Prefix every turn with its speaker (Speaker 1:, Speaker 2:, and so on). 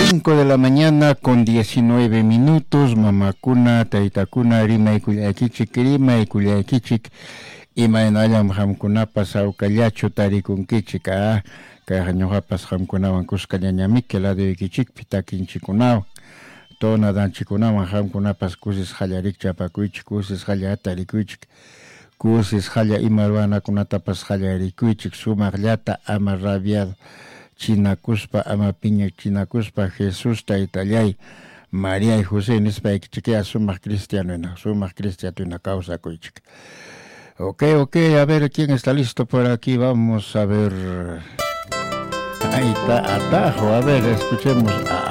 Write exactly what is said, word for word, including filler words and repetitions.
Speaker 1: cinco de la mañana con diecinueve minutos, mamakuna, taitakuna, rima y kuliakichik, rima y kuliakichik, imaynallam hamkunapas awkallachu tarikunkichik, ah, kayhañuhapas hamkunawan kuskañañamiki laduykichikpi takinchikunawan, tonadanchikunawan hamkunapas kusis hallarikcha apakuychik, kusis halla tarikuychik, kusis halla ima ruwanakunatapas hallarikuychik, sumaqllata ama rabiado chinakuspa ama piña chinakuspa Jesús Taytallay María y José nispa ikichikia sumaq cristiano sumaq cristiano causa kuichik. Ok, ok, a ver quién está listo por aquí, vamos a ver. Ahí está, atajo, a ver, escuchemos a